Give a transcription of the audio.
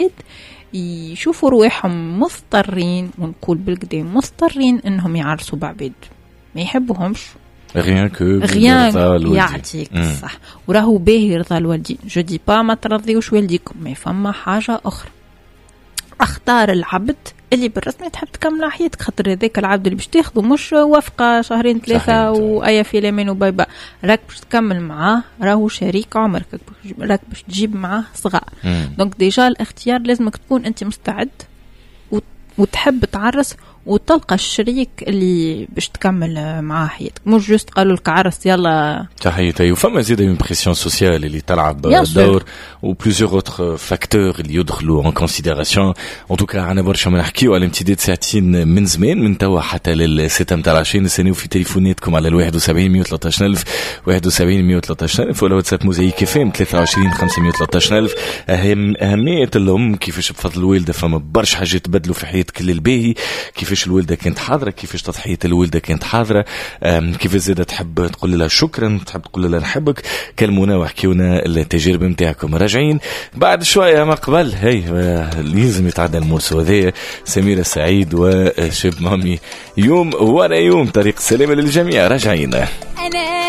يشوفوا رواحهم مضطرين، ونقول بالكدا مضطرين انهم يعرسوا بعبيد ما يحبوهمش، غيان يعطيك صح. وراهو باهي يرضى الوالدين، جو دي با ما ترضيوش والديكم، ما فما حاجه اخرى. اختار العبد اللي بالرسمي تحب تكمل حياتك، خاطر هذاك العبد اللي باش تاخذه مش وفقه شهرين ثلاثه واي في اليمين وباي باي، راك باش تكمل معاه، راهو شريك عمرك، راك باش تجيب معاه صغار. دونك ديجا الاختيار لازمك تكون انت مستعد وتحب تعرس وتلقى الشريك اللي باش تكمل معاه حياتك، مش جوست قالوا لك عرس يلا تحياتي. وفما زيد اون بريسيون سوسيال اللي تلعب دور و بليزيور اوتر فاكتور اللي يدخلوا ان كونسيديراسيون. ان توكا انا برشا ما نحكيو على امتداد ساعتين من زمان، من توا حتى للستة متاع العشرين نستناو في تليفوناتكم على 71 113 ألف 71 113 ألف ولا واتساب موزايك اف ام 23 513 ألف. أهمية الأم كيفاش بفضل الوالدة فما برشا حاجات تبدلوا في حياتك للباهي، كيفاش الوالدة كانت حاضرة، كيفاش تضحية الوالدة كانت حاضرة، كيفاش زادة تحب تقول لها شكرا، تحب تقول لها نحبك. كلمونا وحكيونا التجارب متاعكم. راجعين بعد شوية ما قبل هي لازم يتعدى المرسو هذايا. سميرة سعيد وشاب مامي يوم ورا يوم، طريق السلامة للجميع. راجعين.